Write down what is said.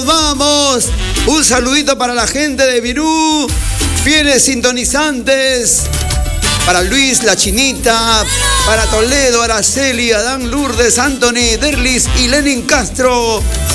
Vamos, un saludito para la gente de Virú, fieles sintonizantes, para Luis, la Chinita, para Toledo, Araceli, Adán, Lourdes, Anthony, Derlis y Lenin Castro.